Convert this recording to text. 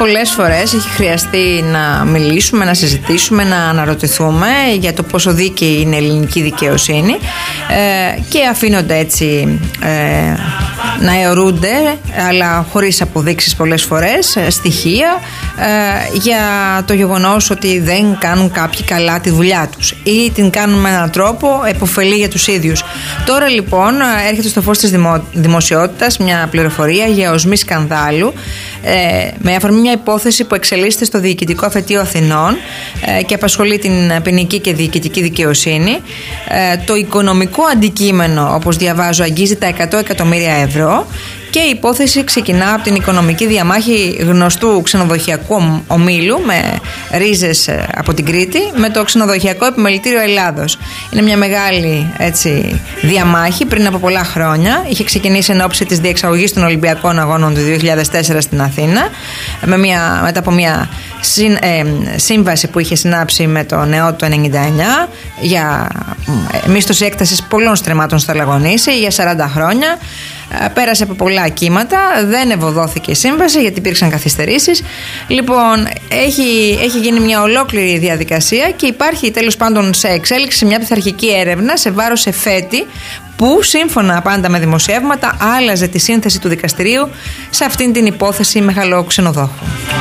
πολλές φορές έχει χρειαστεί να μιλήσουμε, να συζητήσουμε, να αναρωτηθούμε για το πόσο δίκαιη είναι η ελληνική δικαιοσύνη και αφήνονται έτσι να αιωρούνται, αλλά χωρίς αποδείξεις πολλές φορές, στοιχεία για το γεγονός ότι δεν κάνουν κάποιοι καλά τη δουλειά τους ή την κάνουν με έναν τρόπο επωφελή για τους ίδιους. Τώρα λοιπόν έρχεται στο φως της δημοσιότητας μια πληροφορία για οσμή σκανδάλου με αφορμή μια υπόθεση που εξελίσσεται στο Διοικητικό Αφετείο Αθηνών και απασχολεί την ποινική και διοικητική δικαιοσύνη. Το οικονομικό αντικείμενο, όπως διαβάζω, αγγίζει τα 100 εκατομμύρια ευρώ και η υπόθεση ξεκινά από την οικονομική διαμάχη γνωστού ξενοδοχειακού ομίλου με ρίζες από την Κρήτη με το Ξενοδοχειακό Επιμελητήριο Ελλάδος. Είναι μια μεγάλη διαμάχη πριν από πολλά χρόνια. Είχε ξεκινήσει εν ώψη της διεξαγωγής των Ολυμπιακών Αγώνων του 2004 στην Αθήνα μετά από μια σύμβαση που είχε συνάψει με το ΝΕΟ το 1999 για μίσθωση έκτασης πολλών στρεμμάτων στο Λαγονήσι για 40 χρόνια. Πέρασε από πολλά κύματα, δεν ευωδόθηκε η σύμβαση γιατί υπήρξαν καθυστερήσεις. Λοιπόν, έχει γίνει μια ολόκληρη διαδικασία και υπάρχει τέλος πάντων σε εξέλιξη μια πειθαρχική έρευνα σε βάρος εφέτη που σύμφωνα πάντα με δημοσιεύματα άλλαζε τη σύνθεση του δικαστηρίου σε αυτήν την υπόθεση μεγαλόξενοδόχου.